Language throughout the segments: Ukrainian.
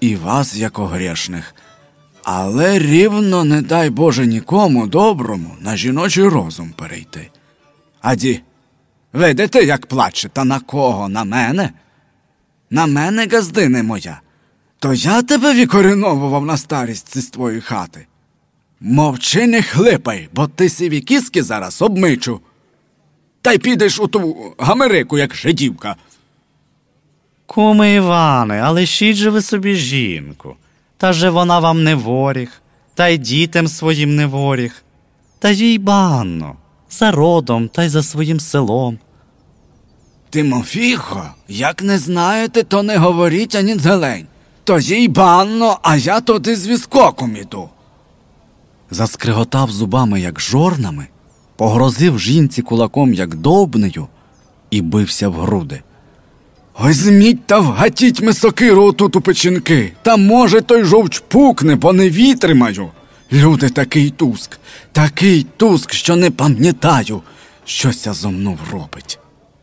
і вас, яко грешних. Але рівно не дай Боже нікому доброму на жіночий розум перейти. Аді, видите, як плаче, та на кого? На мене? На мене, газдине моя. То я тебе викоріновував на старість з твоєї хати. Мовчи, не хлипай, бо ти сиві кіски зараз обмичу. Та й підеш у ту Америку, як жидівка. Куме Іване, а лишіть же ви собі жінку. Та же вона вам не воріг, та й дітям своїм не воріг. Та їй банно, за родом та й за своїм селом. Тимофійко, як не знаєте, то не говоріть ані зелень. То їй банно, а я туди з віскоком іду. Заскриготав зубами, як жорнами, погрозив жінці кулаком, як довбнею, і бився в груди. Возьміть та вгатіть ми сокиру отут у печінки, та може той жовч пукне, бо не вітримаю. Люди, такий туск, що не пам'ятаю, щося зо мною робить.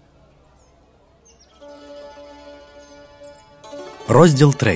Розділ 3.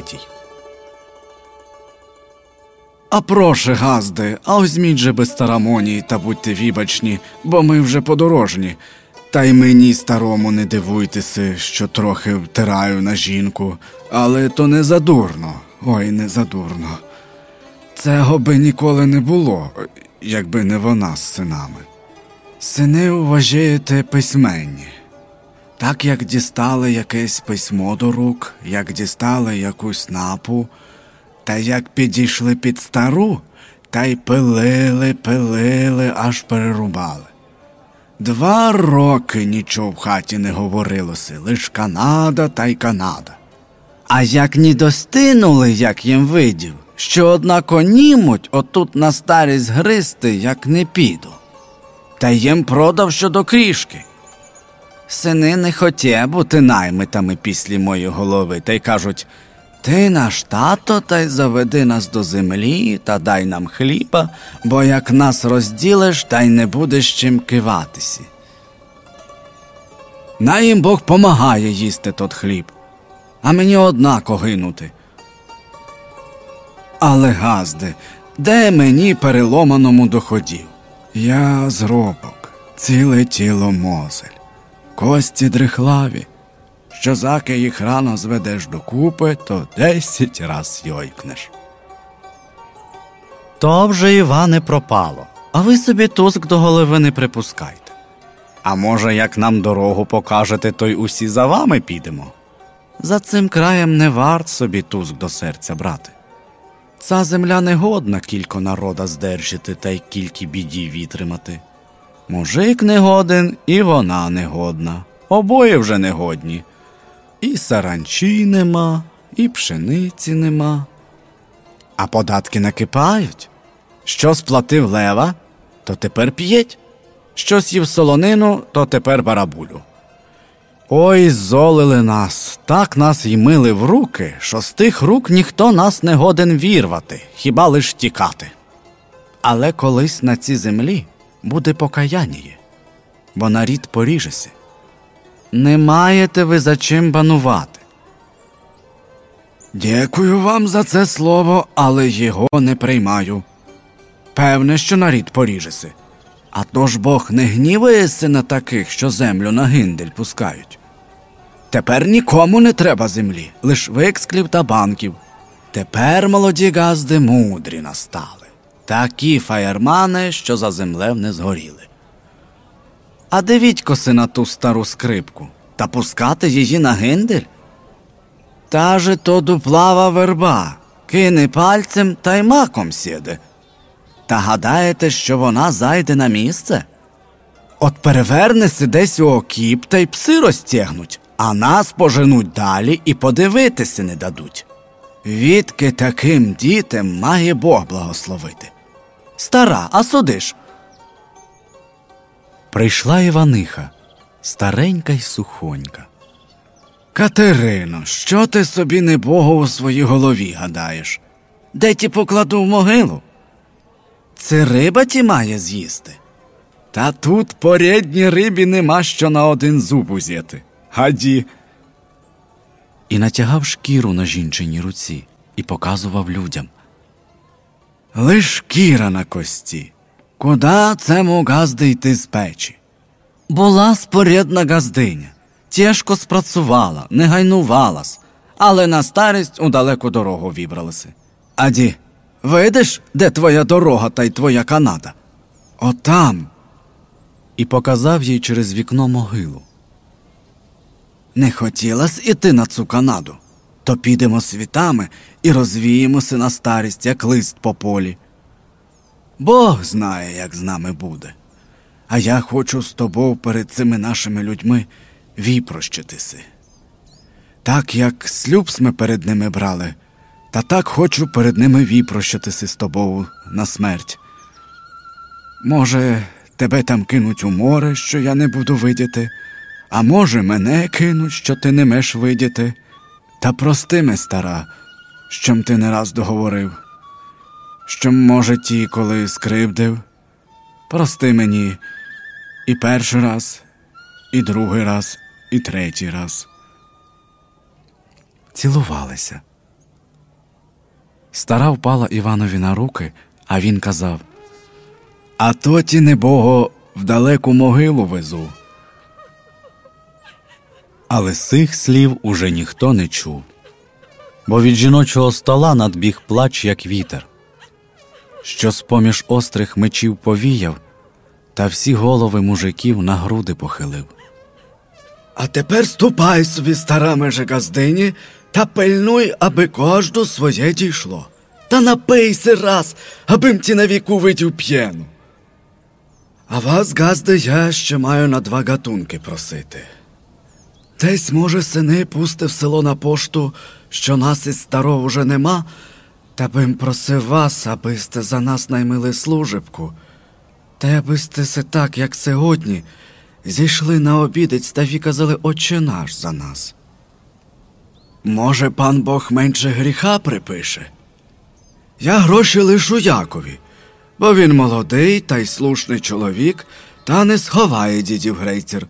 А проше, газди, а озьміть же без церемонії та будьте вібачні, бо ми вже подорожні. Та й мені, старому, не дивуйтеся, що трохи втираю на жінку, але то не задурно, ой, не задурно. Цього би ніколи не було, якби не вона з синами. Сини, вважаєте, письменні. Так, як дістали якесь письмо до рук, як дістали якусь напу, та як підійшли під стару, та й пилили, аж перерубали. 2 роки нічого в хаті не говорилося, лиш Канада та й Канада. А як ні достинули, як їм видів, що однако німуть отут на старість гристи, як не піду. Та їм продав щодо крішки. Сини не хотє бути наймитами після моєї голови, та й кажуть: ти наш тато, та й заведи нас до землі, та дай нам хліба, бо як нас розділиш, та й не будеш чим киватися. На їм Бог помагає їсти тот хліб, а мені однако гинути. Але, газди, де мені переломаному доходів? Я зробок, ціле тіло мозель, кості дрихлаві. Що заки їх рано зведеш докупи, то 10 раз йойкнеш. То вже, Іване, пропало, а ви собі туск до голови не припускайте. А може, як нам дорогу покажете, то й усі за вами підемо? За цим краєм не варт собі туск до серця брати. Ця земля не годна кілько народа здержати та й кількі біді вітримати. Мужик не годен, і вона не годна. Обоє вже не годні. І саранчі нема, і пшениці нема. А податки накипають. Що сплатив лева, то тепер п'єть. Що з'їв солонину, то тепер барабулю. Ой, золили нас, так нас й мили в руки, що з тих рук ніхто нас не годен вірвати, хіба лиш тікати. Але колись на цій землі буде покаяння, бо нарід поріжеся. Не маєте ви за чим банувати. Дякую вам за це слово, але його не приймаю. Певне, що нарід поріжеся. А то ж Бог не гнівається на таких, що землю на гиндель пускають. Тепер нікому не треба землі, лиш виксклів та банків. Тепер молоді газди мудрі настали. Такі фаєрмани, що за землею не згоріли. А дивіть-коси на ту стару скрипку, та пускати її на гиндель? Та же то дуплава верба, кине пальцем та й маком сіде. Та гадаєте, що вона зайде на місце? От перевернеться десь у окіп, та й пси розтягнуть, а нас поженуть далі і подивитися не дадуть. Відки таким дітям має Бог благословити. Стара, а судиш? Прийшла Іваниха, старенька й сухонька. Катерино, що ти собі небого у своїй голові гадаєш? Де ті покладу в могилу? Це риба ті має з'їсти? Та тут по рідній рибі нема що на один зуб узяти. Гаді. І натягав шкіру на жінчиній руці, і показував людям. Лиш шкіра на кості. Куда цему газди йти з печі? Була спорядна газдиня, тяжко спрацювала, не гайнувалась, але на старість у далеку дорогу вібралася. Аді, видиш, де твоя дорога та й твоя Канада? Отам. І показав їй через вікно могилу. Не хотілась іти на цю Канаду, то підемо світами і розвіємося на старість, як лист по полі. Бог знає, як з нами буде. А я хочу з тобою перед цими нашими людьми віпрощитися. Так, як шлюб ми перед ними брали, та так хочу перед ними віпрощитися з тобою на смерть. Може, тебе там кинуть у море, що я не буду видіти, а може, мене кинуть, що ти не меш видіти. Та прости ме, стара, щом ти не раз договорив, що, може, ті, коли скривдив. Прости мені і перший раз, і другий раз, і третій раз. Цілувалися. Стара впала Іванові на руки, а він казав: «А то ті, небого, в далеку могилу везу». Але цих слів уже ніхто не чув, бо від жіночого стола надбіг плач, як вітер, що з-поміж острих мечів повіяв, та всі голови мужиків на груди похилив. «А тепер ступай собі, стара меже газдині, та пильнуй, аби кожду своє дійшло. Та напийся раз, абим ті на віку видів п'єну. А вас, газди, я ще маю на 2 гатунки просити. Десь, може, сини пусти в село на пошту, що нас із старого вже нема, та бим просив вас, аби сте за нас наймили служебку, та аби сте се так, як сьогодні, зійшли на обідець та віказали «Отче наш» за нас. Може, пан Бог менше гріха припише? Я гроші лишу Якові, бо він молодий та й слушний чоловік, та не сховає дідів грейцер.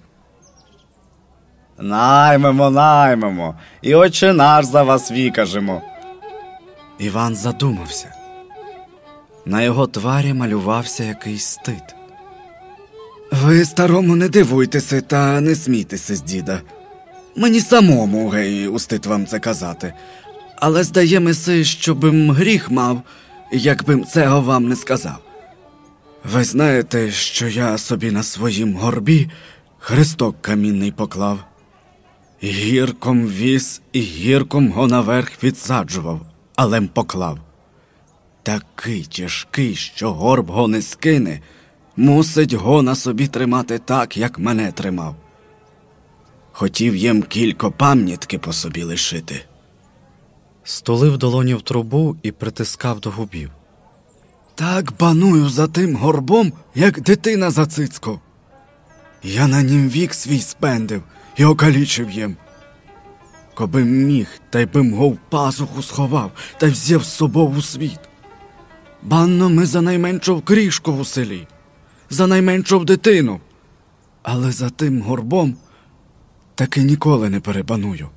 Наймемо, і «Отче наш» за вас вікажемо. Іван задумався. На його тварі малювався якийсь стид. Ви, старому, не дивуйтеся та не смійтеся з діда. Мені самому, гей, устид вам це казати. Але здаємося, щобим гріх мав, якбим цього вам не сказав. Ви знаєте, що я собі на своїм горбі хресток камінний поклав. Гірком віз і гірком го наверх підсаджував, алем поклав. Такий тяжкий, що горб го не скине, мусить го на собі тримати так, як мене тримав. Хотів їм кілько пам'ятки по собі лишити. Стулив долоні в трубу і притискав до губів. Так баную за тим горбом, як дитина за цицько. Я на нім вік свій спендив і окалічив їм. Коби міг, та й бим го в пазуху сховав, та й взяв з собою у світ. Банно ми за найменшу крішку в селі, за найменшу дитину. Але за тим горбом таки ніколи не перебаную.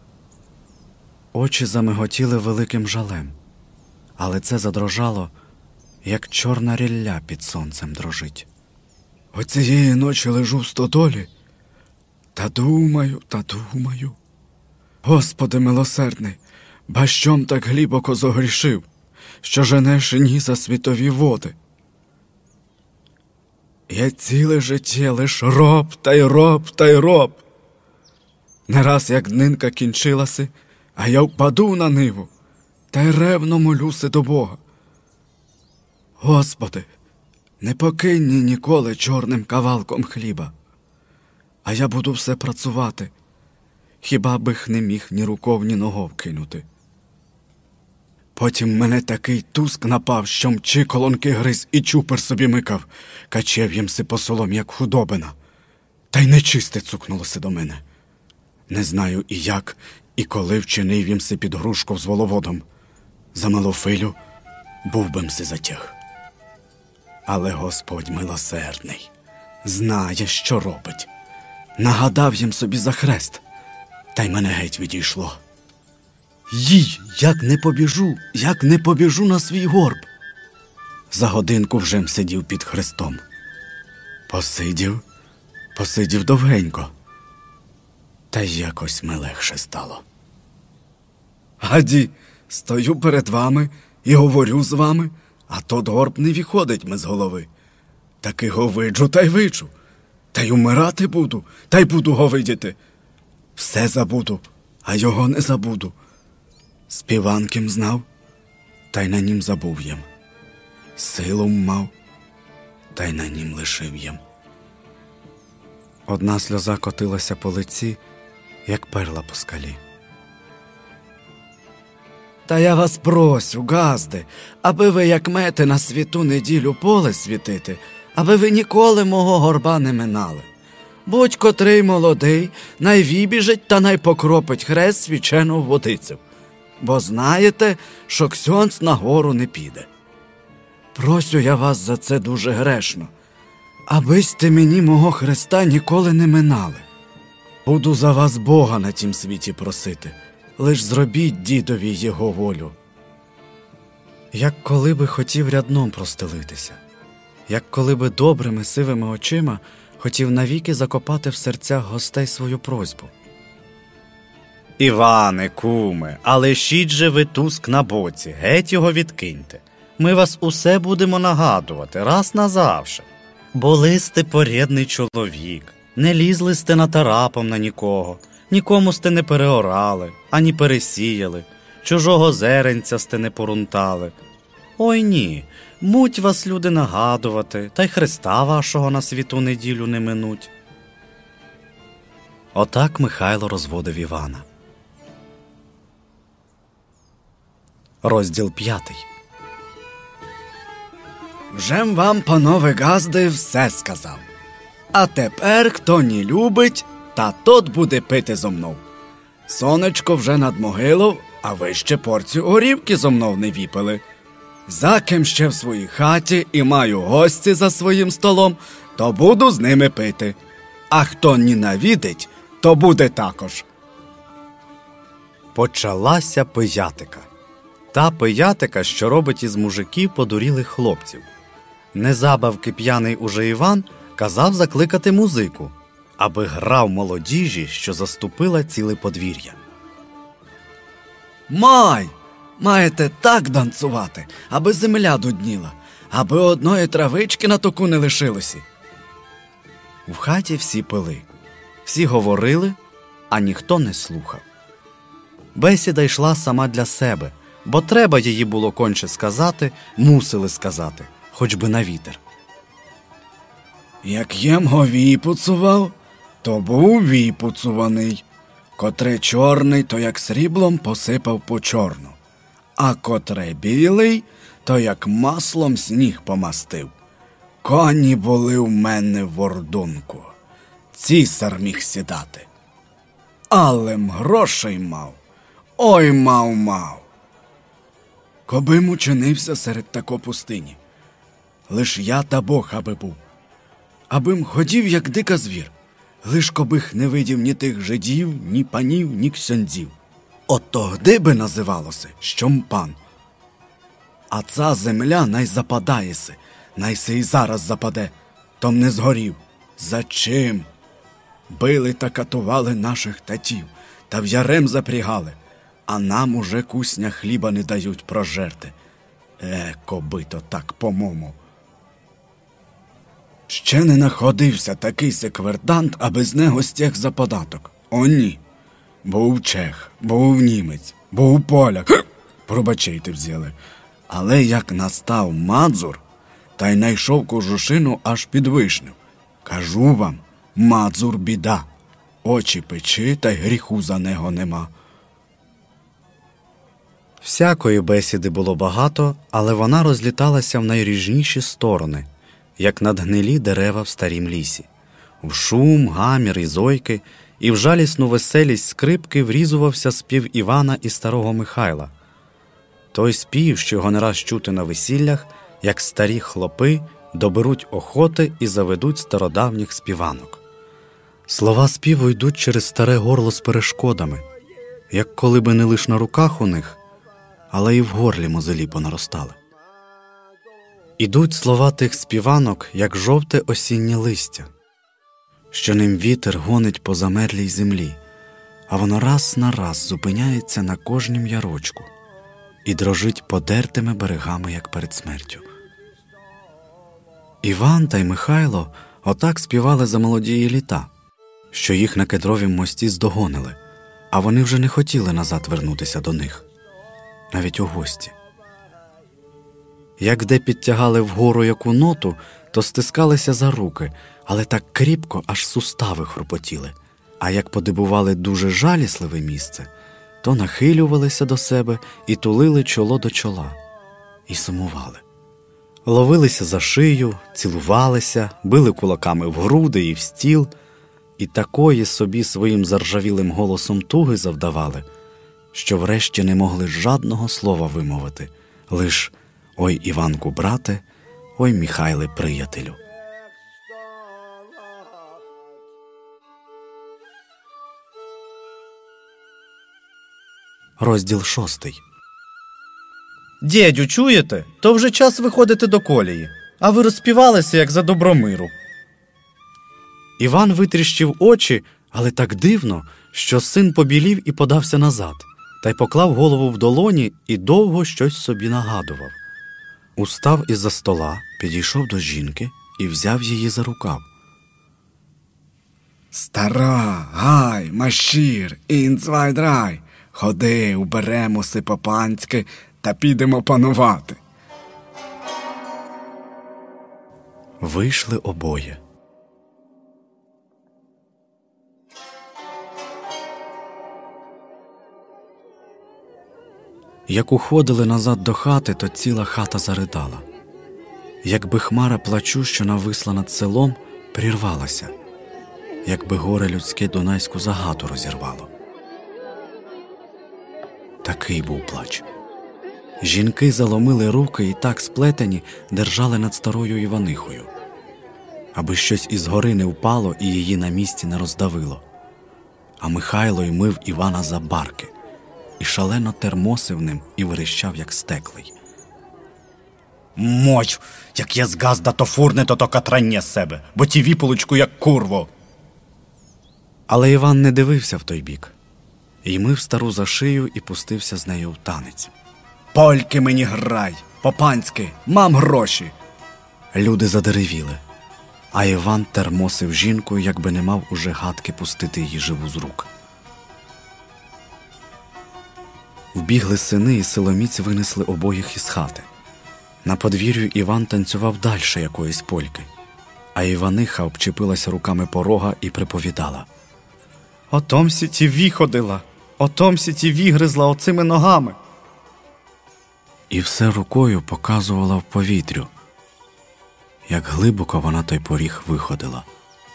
Очі замиготіли великим жалем, але це задрожало, як чорна рілля під сонцем дрожить. Оцієї ночі лежу в стодолі, та думаю. Господи милосердний, бащом так глибоко зогрішив, що женеш ні за світові води. Я ціле життя лиш роб та й роб. Не раз як днинка кінчилася, а я впаду на ниву, та й ревно молюся до Бога. Господи, не покинь ні ніколи чорним кавалком хліба, а я буду все працювати, хіба бих не міг ні руков, ні ногов кинути. Потім мене такий туск напав, що мчи колонки гриз і чупер собі микав, качев їмси по солом, як худобина. Та й нечисте цукнулося до мене. Не знаю і як, і коли вчинив їмси під грушков з воловодом. За Малофилю був бимси затяг. Але Господь милосердний, знає, що робить. Нагадав їм собі за хрест, та й мене геть відійшло. Їй, як не побіжу на свій горб. За годинку вже сидів під хрестом. Посидів довгенько. Та й якось ми легше стало. Гаді, стою перед вами і говорю з вами, а тот горб не виходить ми з голови. Так його виджу та й виджу. Та й умирати буду, та й буду го видіти. Все забуду, а його не забуду. Співанким знав, та й на нім забув єм. Силу мав, та й на нім лишив єм. Одна сльоза котилася по лиці, як перла по скалі. Та я вас просю, газди, аби ви, як мети, на святу неділю поле світити, аби ви ніколи мого горба не минали. Будь-котрий молодий, най вибіжить та най покропить хрест свячену водицю, бо знаєте, що ксьондз на гору не піде. Просю я вас за це дуже грешно, абисте мені мого хреста ніколи не минали. Буду за вас Бога на тім світі просити, лиш зробіть дідові його волю. Як коли би хотів рядном простелитися, як коли би добрими сивими очима хотів навіки закопати в серцях гостей свою просьбу. Іване, куме, а лишіть же ви туск на боці, геть його відкиньте. Ми вас усе будемо нагадувати, раз назавше. Були сте порядний чоловік, не лізли сте натарапом на нікого, нікому сте не переорали, ані пересіяли, чужого зеренця сте не порунтали. Ой ні, муть вас люди нагадувати, та й Христа вашого на святу неділю не минуть. Отак Михайло розводив Івана. Розділ 5. Вжем вам, панове газди, все сказав. А тепер, хто не любить, та тот буде пити зо мною. Сонечко вже над могилою, а ви ще порцію горівки зо мною не віпили. За ким ще в своїй хаті і маю гості за своїм столом, то буду з ними пити. А хто ненавидить, то буде також. Почалася пиятика. Та пиятика, що робить із мужиків подурілих хлопців. Незабавки п'яний уже Іван казав закликати музику, аби грав молодіжі, що заступила ціле подвір'я. Маєте так танцювати, аби земля дудніла, аби одної травички на току не лишилося. В хаті всі пили, всі говорили, а ніхто не слухав. Бесіда йшла сама для себе, бо треба її було конче сказати, мусили сказати, хоч би на вітер. Як єм го віпуцував, то був віпуцуваний. Котре чорний, то як сріблом посипав по чорну, а котре білий, то як маслом сніг помастив. Коні були в мене в вордунку, цісар міг сідати. Алем грошей мав, ой мав. Кобим учинився серед тако пустині. Лиш я та Бог аби був, абим ходів, як дика звір. Лиш кобих не видів ні тих жидів, ні панів, ні ксьондзів. От тогди би називалося, щом пан. А ця земля най западаєси, най се й зараз западе, том не згорів. За чим? Били та катували наших татів, та в ярем запрягали, а нам уже кусня хліба не дають прожерти. Коби то так по-мому. Ще не находився такий секвертант, аби з него стяг за податок. О, ні. Був чех, був німець, був поляк. Пробачайте взяли. Але як настав Мадзур, та й найшов кожушину аж під вишню. Кажу вам, Мадзур біда. Очі печи, та й гріху за него нема. Всякої бесіди було багато, але вона розліталася в найріжніші сторони, як надгнилі дерева в старім лісі. В шум, гамір і зойки, і в жалісну веселість скрипки врізувався спів Івана і старого Михайла. Той спів, що його не раз чути на весіллях, як старі хлопи доберуть охоти і заведуть стародавніх співанок. Слова співу йдуть через старе горло з перешкодами. як коли би не лиш на руках у них, але й в горлі мозолі понаростали. Ідуть слова тих співанок, як жовте осіннє листя, що ним вітер гонить по замерлій землі, а воно раз на раз зупиняється на кожнім ярочку і дрожить подертими берегами, як перед смертю. Іван та й Михайло отак співали за молодії літа, що їх на кедровім мості здогонили, а вони вже не хотіли назад вернутися до них, навіть у гості. Як де підтягали вгору яку ноту, то стискалися за руки, але так кріпко, аж сустави хропотіли. А як подибували дуже жалісливе місце, то нахилювалися до себе і тулили чоло до чола. І сумували. Ловилися за шию, цілувалися, били кулаками в груди і в стіл, і такої собі своїм заржавілим голосом туги завдавали, що врешті не могли жадного слова вимовити, лиш «Ой, Іванку, брате, ой, Михайле, приятелю». Розділ 6. «Дєдю, чуєте? То вже час виходити до колії, а ви розспівалися, як за Добромиру». Іван витріщив очі, але так дивно, що син побілів і подався назад, та й поклав голову в долоні і довго щось собі нагадував. Устав із-за стола, підійшов до жінки і взяв її за рукав. Стара, гай, машір, інцвайдрай, ходи, уберемося по-панськи та підемо панувати. Вийшли обоє. Як уходили назад до хати, то ціла хата заридала. Якби хмара плачуща нависла над селом, прірвалася, якби горе людське дунайську загату розірвало. Такий був плач. Жінки заломили руки і так сплетені держали над старою Іванихою, аби щось із гори не впало і її на місці не роздавило. А Михайло й мив Івана за барки, і шалено термосив ним і верещав, як стеклий. «Моч, як я згазда, то фурне, то катраннє з себе, бо ті віполочку, як курво». Але Іван не дивився в той бік. І мив стару за шию і пустився з нею в танець. Польки мені грай, по-панськи, мам гроші. Люди задеревіли, а Іван термосив жінку, якби не мав уже гадки пустити її живу з рук. Вбігли сини і силоміць винесли обоїх із хати. На подвір'ю Іван танцював дальше якоїсь польки, а Іваниха обчепилася руками порога і приповідала. «Отомсі ті віходила, отомсі ті вігризла оцими ногами». І все рукою показувала в повітрю, як глибоко вона той поріг виходила.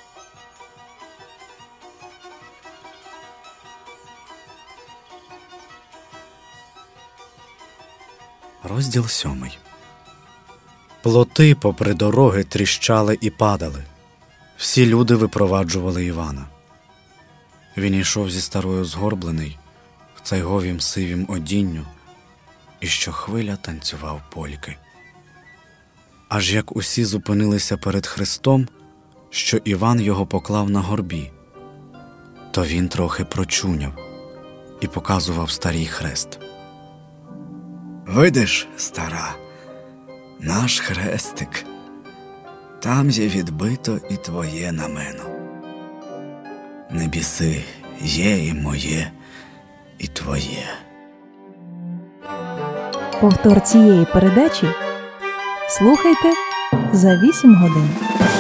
Розділ 7. Плоти попри дороги тріщали і падали. Всі люди випроваджували Івана. Він йшов зі старою згорблений, в цайговім сивім одінню, і щохвиля танцював польки. Аж як усі зупинилися перед Христом, що Іван його поклав на горбі, то він трохи прочуняв і показував старій хрест. Видиш, стара, наш хрестик, там є відбито і твоє намено. Не біси, є і моє, і твоє. Повтор цієї передачі слухайте за 8 годин.